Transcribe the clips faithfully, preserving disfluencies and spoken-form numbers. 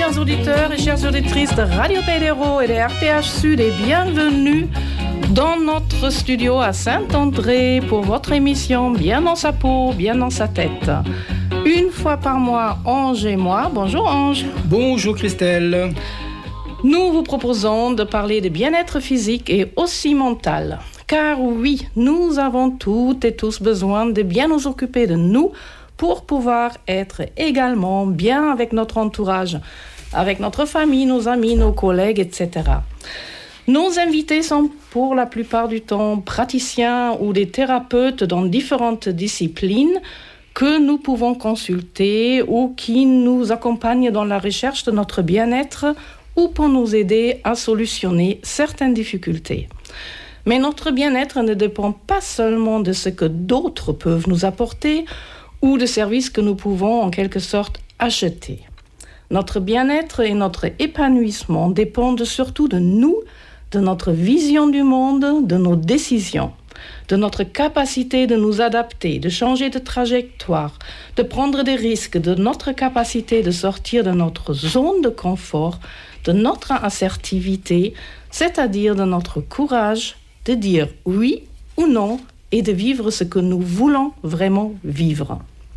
chers auditeurs et chères auditrices de Radio Pédéro et de R T H Sud, et bienvenue dans notre studio à Saint-André pour votre émission Bien dans sa peau, bien dans sa tête. Une fois par mois, Ange et moi. Bonjour Ange. Bonjour Christelle. Nous vous proposons de parler de bien-être physique et aussi mental. Car oui, nous avons toutes et tous besoin de bien nous occuper de nous pour pouvoir être également bien avec notre entourage, avec notre famille, nos amis, nos collègues, et cetera. Nos invités sont pour la plupart du temps praticiens ou des thérapeutes dans différentes disciplines que nous pouvons consulter ou qui nous accompagnent dans la recherche de notre bien-être ou pour nous aider à solutionner certaines difficultés. Mais notre bien-être ne dépend pas seulement de ce que d'autres peuvent nous apporter ou de services que nous pouvons en quelque sorte acheter. Notre bien-être et notre épanouissement dépendent surtout de nous, de notre vision du monde, de nos décisions, de notre capacité de nous adapter, de changer de trajectoire, de prendre des risques, de notre capacité de sortir de notre zone de confort, de notre assertivité, c'est-à-dire de notre courage de dire oui ou non et de vivre ce que nous voulons vraiment vivre.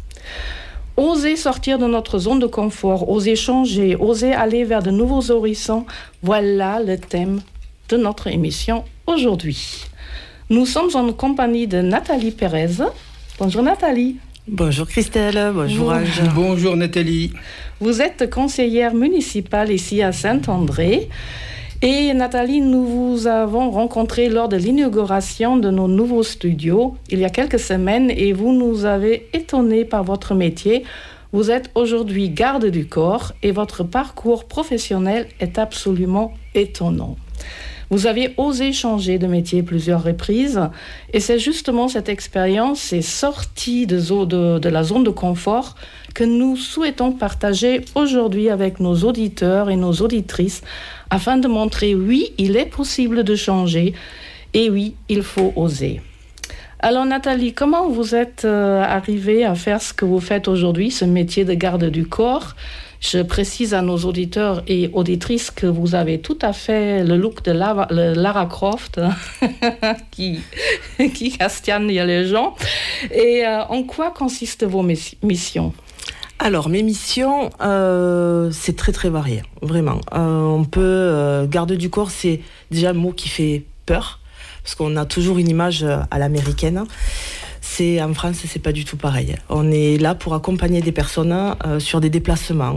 Oser sortir de notre zone de confort, oser changer, oser aller vers de nouveaux horizons, voilà le thème de notre émission aujourd'hui. Nous sommes en compagnie de Nathalie Pérez. Bonjour Nathalie. Bonjour Christelle, bonjour Ange. Bonjour Nathalie. Vous êtes conseillère municipale ici à Saint-André. Et Nathalie, nous vous avons rencontré lors de l'inauguration de nos nouveaux studios il y a quelques semaines et vous nous avez étonnés par votre métier. Vous êtes aujourd'hui garde du corps et votre parcours professionnel est absolument étonnant. Vous avez osé changer de métier plusieurs reprises et c'est justement cette expérience, ces sorties de, de, de la zone de confort que nous souhaitons partager aujourd'hui avec nos auditeurs et nos auditrices afin de montrer, oui, il est possible de changer et oui, il faut oser. Alors Nathalie, comment vous êtes euh, arrivée à faire ce que vous faites aujourd'hui, ce métier de garde du corps ? Je précise à nos auditeurs et auditrices que vous avez tout à fait le look de Lara, le Lara Croft qui, qui castagne les gens. Et euh, en quoi consistent vos missions ? Alors, mes missions, euh, c'est très très varié, vraiment. Euh, on peut, euh, garde du corps, c'est déjà un mot qui fait peur, parce qu'on a toujours une image à l'américaine. C'est, en France, c'est pas du tout pareil. On est là pour accompagner des personnes euh, sur des déplacements.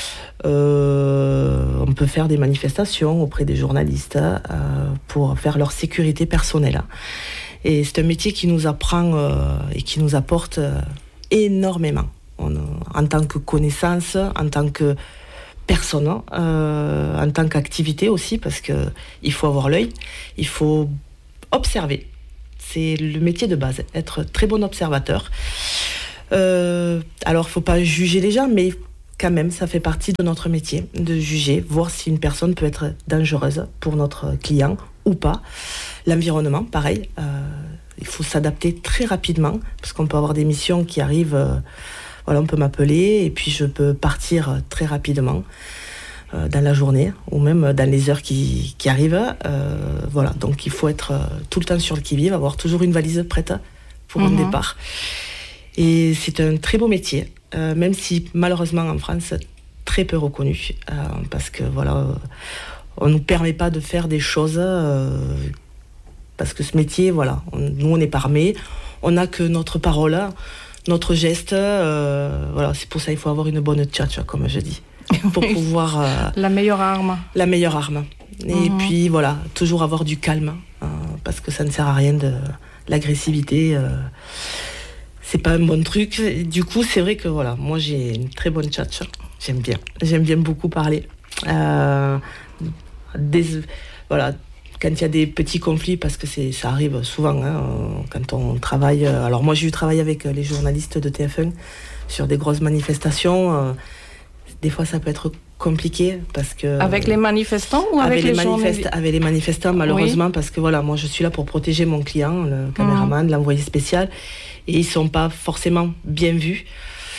Euh, on peut faire des manifestations auprès des journalistes euh, pour faire leur sécurité personnelle. Et c'est un métier qui nous apprend euh, et qui nous apporte euh, énormément. On, en tant que connaissance, en tant que personne, euh, en tant qu'activité aussi, parce qu'il faut avoir l'œil, il faut observer. C'est le métier de base, être très bon observateur. Euh, alors, il ne faut pas juger les gens, mais quand même, ça fait partie de notre métier, de juger, voir si une personne peut être dangereuse pour notre client ou pas. L'environnement, pareil, euh, il faut s'adapter très rapidement, parce qu'on peut avoir des missions qui arrivent... Euh, Voilà, on peut m'appeler et puis je peux partir très rapidement euh, dans la journée ou même dans les heures qui, qui arrivent. Euh, voilà, donc il faut être euh, tout le temps sur le qui-vive, avoir toujours une valise prête pour mmh. un départ. Et c'est un très beau métier, euh, même si malheureusement en France, très peu reconnu. Euh, parce que voilà, euh, on ne nous permet pas de faire des choses. Euh, parce que ce métier, voilà, on, nous on est pas armés, on n'a que notre parole. Notre geste, euh, voilà, c'est pour ça qu'il faut avoir une bonne tchatcha, comme je dis, pour pouvoir... Euh, la meilleure arme. La meilleure arme. Et mmh. puis, voilà, toujours avoir du calme, euh, parce que ça ne sert à rien de l'agressivité. Euh, c'est pas un bon truc. Et du coup, c'est vrai que, voilà, moi, j'ai une très bonne tchatcha. J'aime bien. J'aime bien beaucoup parler. Euh, des, voilà... Quand il y a des petits conflits, parce que c'est, ça arrive souvent, hein, quand on travaille... Alors moi, j'ai eu travaillé avec les journalistes de T F un sur des grosses manifestations. Euh, des fois, ça peut être compliqué, parce que... Avec les manifestants ou avec, avec les, les journalistes ? Avec les manifestants, malheureusement, oui. Parce que voilà, moi, je suis là pour protéger mon client, le caméraman, mmh. l'envoyé spécial, et ils ne sont pas forcément bien vus.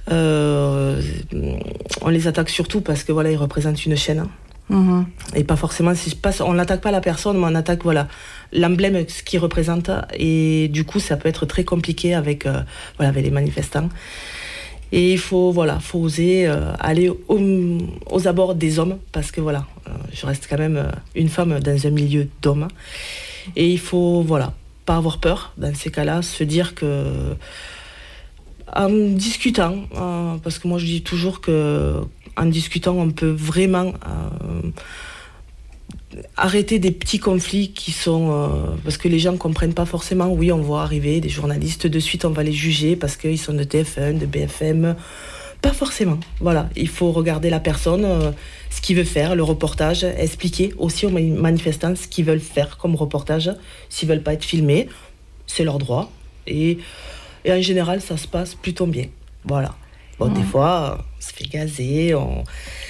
Euh, on les attaque surtout parce que voilà, ils représentent une chaîne. Mmh. Et pas forcément, si pas, on n'attaque pas la personne, mais on attaque voilà, l'emblème, ce qu'il représente. Et du coup, ça peut être très compliqué avec, euh, voilà, avec les manifestants. Et il faut, voilà, faut oser euh, aller au, aux abords des hommes, parce que voilà, euh, je reste quand même une femme dans un milieu d'hommes. Et il faut, voilà, pas avoir peur dans ces cas-là, se dire que, en discutant, euh, parce que moi je dis toujours que en discutant, on peut vraiment euh, arrêter des petits conflits qui sont... Euh, parce que les gens ne comprennent pas forcément. Oui, on voit arriver des journalistes, de suite on va les juger parce qu'ils sont de T F un, de B F M. Pas forcément. Voilà, il faut regarder la personne, euh, ce qu'il veut faire, le reportage, expliquer aussi aux manifestants ce qu'ils veulent faire comme reportage. S'ils ne veulent pas être filmés, c'est leur droit. Et, et en général, ça se passe plutôt bien. Voilà. Bon, mmh. Des fois, on se fait gazer, on,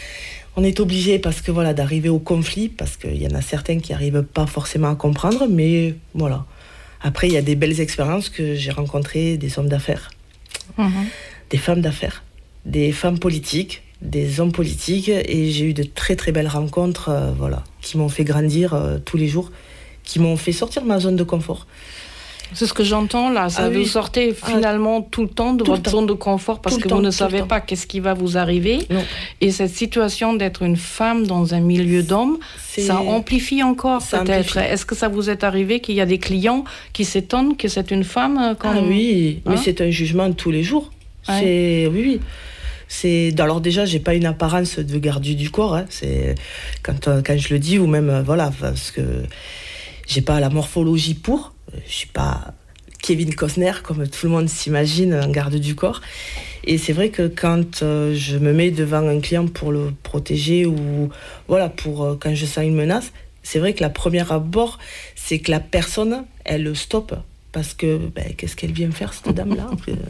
on est obligé parce que voilà, d'arriver au conflit, parce qu'il y en a certains qui n'arrivent pas forcément à comprendre, mais voilà. Après, il y a des belles expériences que j'ai rencontrées, des hommes d'affaires, mmh. des femmes d'affaires, des femmes politiques, des hommes politiques, et j'ai eu de très très belles rencontres, euh, voilà, qui m'ont fait grandir euh, tous les jours, qui m'ont fait sortir de ma zone de confort. C'est ce que j'entends là, ça ah, vous oui. sortez finalement ah, tout le temps de votre temps. zone de confort parce tout que vous temps, ne savez pas qu'est-ce qui va vous arriver. Non. Et cette situation d'être une femme dans un milieu d'hommes, c'est... ça amplifie encore ça peut-être. Amplifie. Est-ce que ça vous est arrivé qu'il y a des clients qui s'étonnent que c'est une femme quand... Ah oui, hein? Mais c'est un jugement de tous les jours. Ouais. C'est... Oui, oui. C'est... Alors déjà, j'ai pas une apparence de gardien du corps. Hein. C'est... Quand, euh, quand je le dis, ou même, euh, voilà, parce que j'ai pas la morphologie pour... Je suis pas Kevin Costner, comme tout le monde s'imagine, un garde du corps. Et c'est vrai que quand euh, je me mets devant un client pour le protéger ou voilà, pour euh, quand je sens une menace, c'est vrai que la première abord, c'est que la personne, elle le stoppe. Parce que, ben, qu'est-ce qu'elle vient faire, cette dame-là ?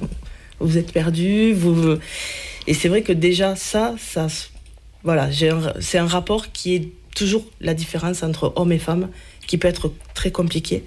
Vous êtes perdu, vous... Et c'est vrai que déjà, ça, ça voilà, j'ai un, c'est un rapport qui est toujours la différence entre hommes et femmes, qui peut être très compliqué.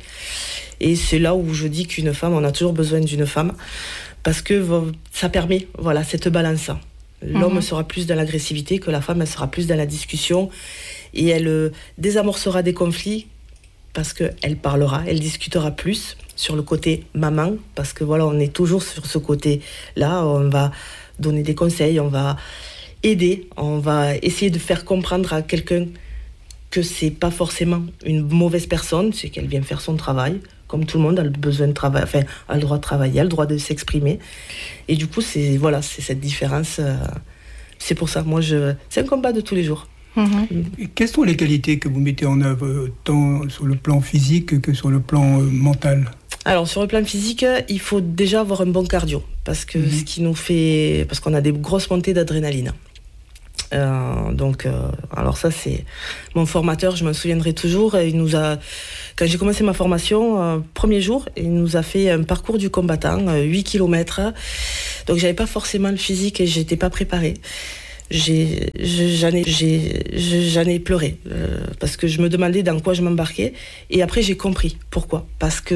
Et c'est là où je dis qu'une femme, on a toujours besoin d'une femme, parce que ça permet, voilà, cette balance. L'homme mmh. sera plus dans l'agressivité, que la femme, elle sera plus dans la discussion, et elle euh, désamorcera des conflits, parce qu'elle parlera, elle discutera plus sur le côté maman, parce que voilà, on est toujours sur ce côté-là, on va donner des conseils, on va aider, on va essayer de faire comprendre à quelqu'un que c'est pas forcément une mauvaise personne, c'est qu'elle vient faire son travail, comme tout le monde a le besoin de travail, enfin, a le droit de travailler, a le droit de s'exprimer. Et du coup, c'est, voilà, c'est cette différence. Euh, c'est pour ça, moi, je, c'est un combat de tous les jours. Mm-hmm. Quelles sont les qualités que vous mettez en œuvre, tant sur le plan physique que sur le plan euh, mental ? Alors, sur le plan physique, il faut déjà avoir un bon cardio, parce que mm-hmm. ce qui nous fait... Parce qu'on a des grosses montées d'adrénaline. Euh, donc, euh, alors ça, c'est mon formateur, je m'en souviendrai toujours. Il nous a, quand j'ai commencé ma formation, euh, premier jour, il nous a fait un parcours du combattant, euh, huit kilomètres. Donc, j'avais pas forcément le physique et j'étais pas préparée. J'ai, j'en ai, j'ai, j'en ai pleuré euh, parce que je me demandais dans quoi je m'embarquais. Et après, j'ai compris pourquoi. Parce que